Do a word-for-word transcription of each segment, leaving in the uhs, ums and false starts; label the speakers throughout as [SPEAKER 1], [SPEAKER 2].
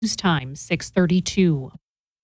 [SPEAKER 1] News time, six thirty-two.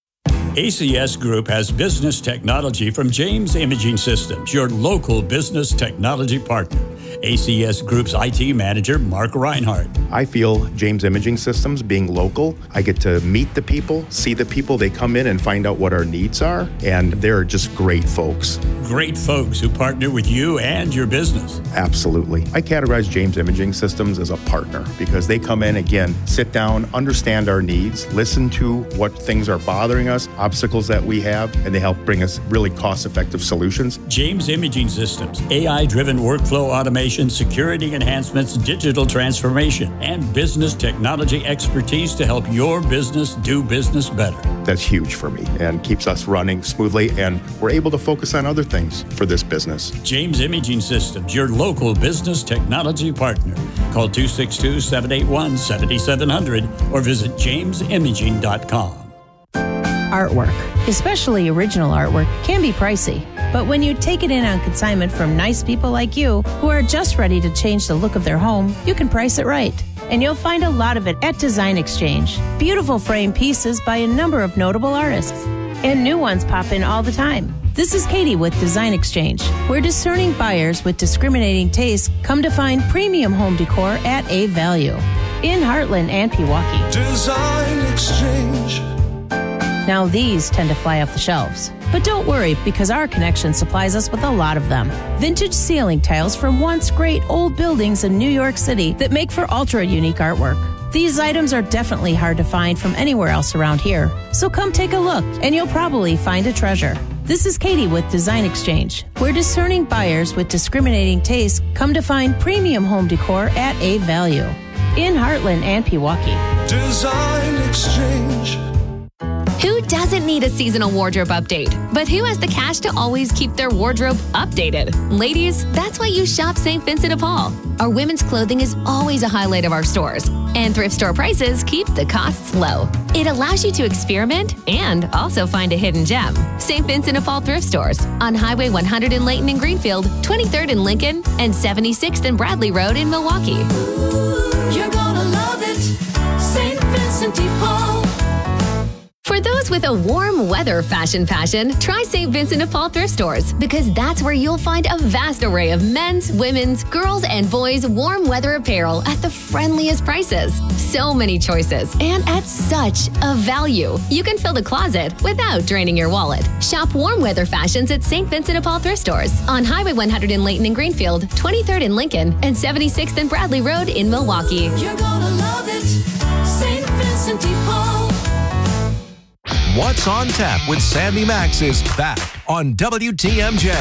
[SPEAKER 2] A C S Group has business technology from James Imaging Systems, your local business technology partner. A C S Group's I T manager, Mark Reinhardt.
[SPEAKER 3] I feel James Imaging Systems being local, I get to meet the people, see the people. They come in and find out what our needs are, and they're just great folks.
[SPEAKER 2] Great folks who partner with you and your business.
[SPEAKER 3] Absolutely. I categorize James Imaging Systems as a partner because they come in, again, sit down, understand our needs, listen to what things are bothering us, obstacles that we have, and they help bring us really cost-effective solutions.
[SPEAKER 2] James Imaging Systems, A I-driven workflow automation, security enhancements, digital transformation, and business technology expertise to help your business do business better.
[SPEAKER 3] That's huge for me and keeps us running smoothly, and we're able to focus on other things for this business.
[SPEAKER 2] James Imaging Systems, your local business technology partner. Call two six two, seven eight one, seven seven zero zero or visit james imaging dot com.
[SPEAKER 4] Artwork, especially original artwork, can be pricey. But when you take it in on consignment from nice people like you who are just ready to change the look of their home, you can price it right. And you'll find a lot of it at Design Exchange. Beautiful frame pieces by a number of notable artists. And new ones pop in all the time. This is Katie with Design Exchange, where discerning buyers with discriminating tastes come to find premium home decor at a value. In Heartland and Pewaukee.
[SPEAKER 5] Design Exchange.
[SPEAKER 4] Now these tend to fly off the shelves. But don't worry, because our connection supplies us with a lot of them. Vintage ceiling tiles from once great old buildings in New York City that make for ultra-unique artwork. These items are definitely hard to find from anywhere else around here. So come take a look, and you'll probably find a treasure. This is Katie with Design Exchange, where discerning buyers with discriminating tastes come to find premium home decor at a value. In Heartland and Pewaukee.
[SPEAKER 5] Design Exchange.
[SPEAKER 6] Who doesn't need a seasonal wardrobe update? But who has the cash to always keep their wardrobe updated? Ladies, that's why you shop Saint Vincent de Paul. Our women's clothing is always a highlight of our stores, and thrift store prices keep the costs low. It allows you to experiment and also find a hidden gem. Saint Vincent de Paul thrift stores on Highway one hundred in Layton and Greenfield, twenty-third in Lincoln, and seventy-sixth and Bradley Road in Milwaukee.
[SPEAKER 5] Ooh, you're gonna love it, Saint Vincent de Paul.
[SPEAKER 6] For those with a warm weather fashion passion, try Saint Vincent de Paul thrift stores, because that's where you'll find a vast array of men's, women's, girls, and boys' warm weather apparel at the friendliest prices. So many choices and at such a value. You can fill the closet without draining your wallet. Shop warm weather fashions at Saint Vincent de Paul thrift stores on Highway one hundred in Layton and Greenfield, twenty-third in Lincoln, and seventy-sixth and Bradley Road in Milwaukee.
[SPEAKER 5] You're gonna love it, Saint Vincent de Paul.
[SPEAKER 7] What's on Tap with Sandy Max is back on W T M J.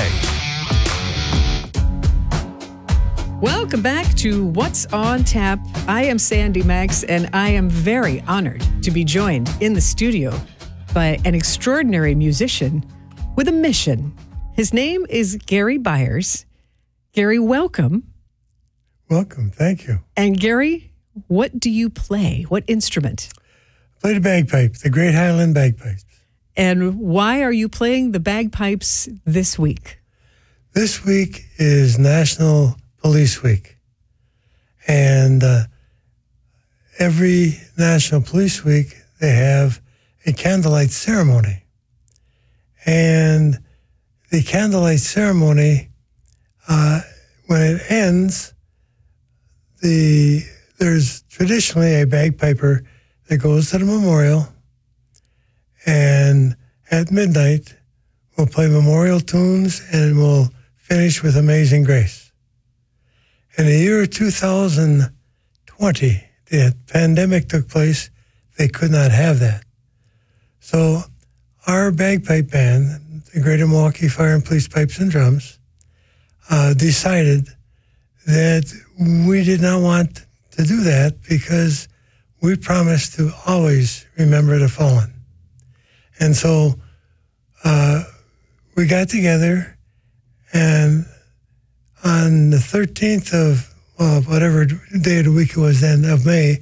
[SPEAKER 8] Welcome back to What's on Tap. I am Sandy Max, and I am very honored to be joined in the studio by an extraordinary musician with a mission. His name is Gary Byers. Gary, welcome.
[SPEAKER 9] Welcome. Thank you.
[SPEAKER 8] And Gary, what do you play? What instrument?
[SPEAKER 9] Play the bagpipes, the Great Highland Bagpipes.
[SPEAKER 8] And why are you playing the bagpipes this week?
[SPEAKER 9] This week is National Police Week. And uh, every National Police Week, they have a candlelight ceremony. And the candlelight ceremony, uh, when it ends, the there's traditionally a bagpiper that goes to the memorial, and at midnight, we'll play memorial tunes and we'll finish with Amazing Grace. In the year two thousand twenty, the pandemic took place, they could not have that. So our bagpipe band, the Greater Milwaukee Fire and Police Pipes and Drums, uh, decided that we did not want to do that because we promised to always remember the fallen. And so uh, we got together, and on the thirteenth of well, whatever day of the week it was then, of May,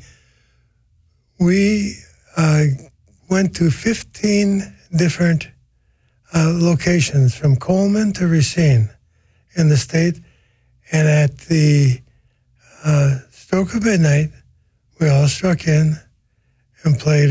[SPEAKER 9] we uh, went to fifteen different uh, locations from Coleman to Racine in the state. And at the uh, stroke of midnight, we all struck in and played